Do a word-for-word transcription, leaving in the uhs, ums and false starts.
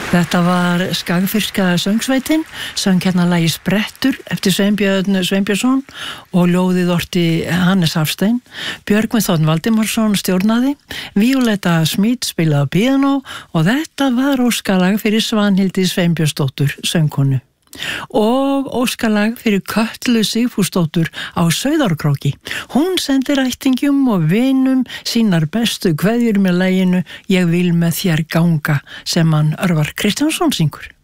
Þetta var Skagfirska söngsveitin, söng hérna lagi Sprettur eftir Sveinbjörn Sveinbjörnsson og ljóðið orti Hannes Hafstein. Björgvin Þórn Valdimarsson stjórnaði, Violetta Smith spilaði píanó og þetta var óskalag fyrir Svanhildi Sveinbjörnsdóttur söngkonu. Og óskalag fyrir Kötlu Sigfúsdóttur á Sauðárkróki. Hún sendir ættingjum og vinum sínar bestu kveðjur með laginu Ég vil með þér ganga sem hann Örvar Kristjánsson syngur.